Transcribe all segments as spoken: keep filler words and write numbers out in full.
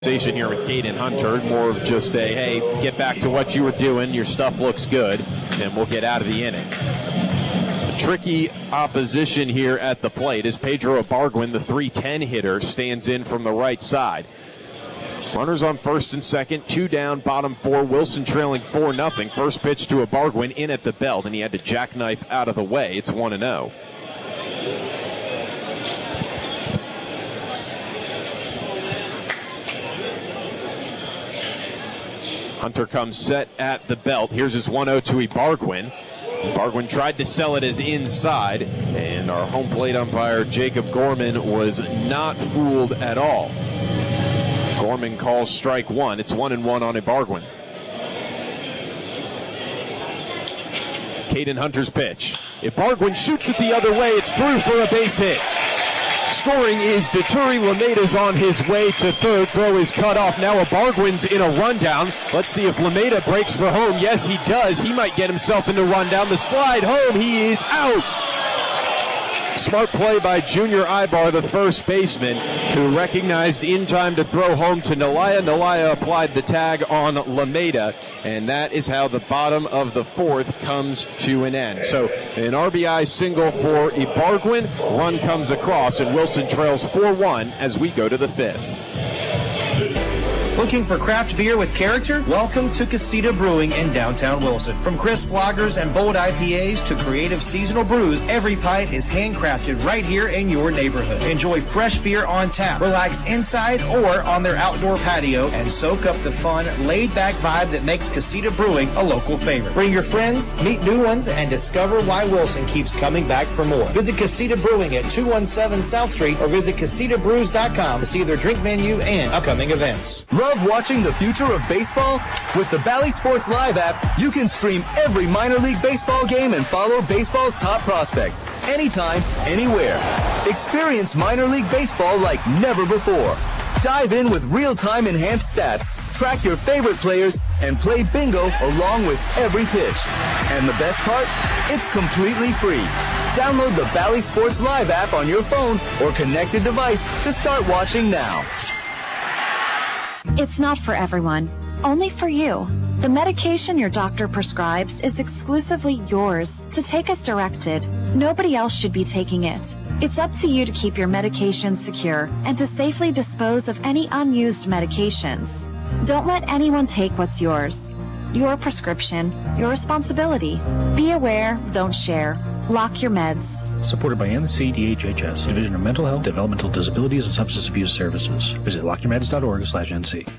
Station here with Caden Hunter, more of just a, hey, get back to what you were doing, your stuff looks good, and we'll get out of the inning. A tricky opposition here at the plate as Pedro Ibargüen, the three ten hitter, stands in from the right side. Runners on first and second, two down, bottom four. Wilson trailing four nothing. First pitch to Ibargüen in at the belt, and he had to jackknife out of the way. It's one and oh. Hunter comes set at the belt. Here's his one oh to Ibargüen. Ibargüen tried to sell it as inside, and our home plate umpire, Jacob Gorman, was not fooled at all. Gorman calls strike one. It's one and one on Ibargüen. Caden Hunter's pitch. Ibargüen shoots it the other way. It's through for a base hit. Scoring is Deturi Lameda's on his way to third. Throw is cut off. Now Ibargüen's in a rundown. Let's see if Lameda breaks for home. Yes, he does. He might get himself into rundown. The slide home. He is out. Smart play by Junior Ibar, the first baseman, who recognized in time to throw home to Nalaya. Nalaya applied the tag on Lameda, and that is how the bottom of the fourth comes to an end. So an R B I single for Ibargüen. Run comes across, and Wilson trails four one as we go to the fifth. Looking for craft beer with character? Welcome to Casita Brewing in downtown Wilson. From crisp lagers and bold I P As to creative seasonal brews, every pint is handcrafted right here in your neighborhood. Enjoy fresh beer on tap, relax inside or on their outdoor patio, and soak up the fun, laid-back vibe that makes Casita Brewing a local favorite. Bring your friends, meet new ones, and discover why Wilson keeps coming back for more. Visit Casita Brewing at two one seven South Street or visit casita brews dot com to see their drink menu and upcoming events. Love watching the future of baseball? With the Bally Sports Live app, you can stream every minor league baseball game and follow baseball's top prospects anytime, anywhere. Experience minor league baseball like never before. Dive in with real-time enhanced stats, track your favorite players, and play bingo along with every pitch. And the best part? It's completely free. Download the Bally Sports Live app on your phone or connected device to start watching now. It's not for everyone, only for you. The medication your doctor prescribes is exclusively yours to take as directed. Nobody else should be taking it. It's up to you to keep your medication secure and to safely dispose of any unused medications. Don't let anyone take what's yours. Your prescription, your responsibility. Be aware, don't share. Lock your meds. Supported by N C D H H S, Division of Mental Health, Developmental Disabilities, and Substance Abuse Services. Visit lock your meds dot org slash N C.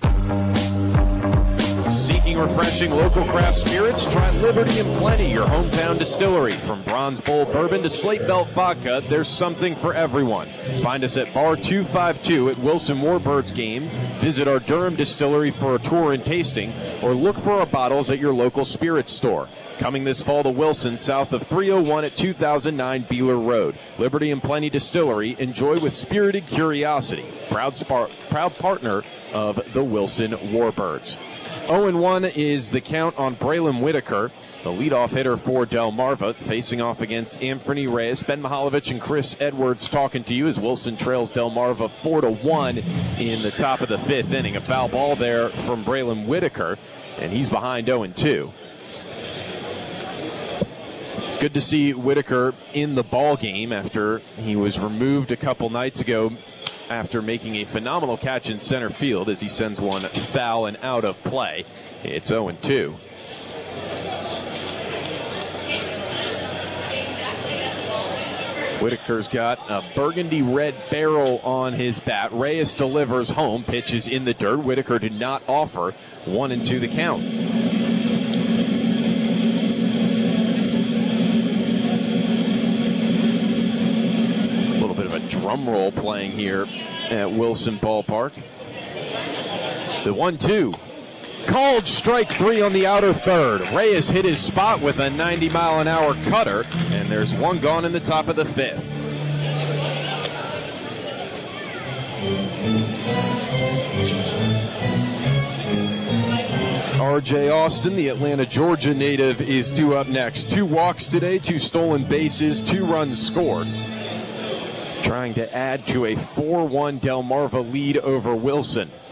Seeking refreshing local craft spirits? Try Liberty and Plenty, your hometown distillery. From Bronze Bowl bourbon to Slate Belt vodka, there's something for everyone. Find us at Bar two fifty-two at Wilson Warbirds games. Visit our Durham distillery for a tour and tasting, or look for our bottles at your local spirits store. Coming this fall to Wilson, south of three oh one at two thousand nine Beeler Road. Liberty and Plenty Distillery. Enjoy with spirited curiosity. Proud, spar- proud partner of the Wilson Warbirds. oh and one is the count on Braylon Whitaker, the leadoff hitter for Delmarva, facing off against Anthony Reyes. Ben Mihaljevic and Chris Edwards talking to you as Wilson trails Delmarva four to one in the top of the fifth inning. A foul ball there from Braylon Whitaker, and he's behind oh and two. Good to see Whitaker in the ball game after he was removed a couple nights ago after making a phenomenal catch in center field as he sends one foul and out of play. It's oh and two. Whitaker's got a burgundy red barrel on his bat. Reyes delivers home, pitches in the dirt. Whitaker did not offer. One and two the count. Drum roll playing here at Wilson Ballpark. The one two. Called strike three on the outer third. Reyes hit his spot with a ninety mile an hour cutter, and there's one gone in the top of the fifth. R J Austin, the Atlanta, Georgia native, is due up next. Two walks today, two stolen bases, two runs scored. Trying to add to a four one Delmarva lead over Wilson.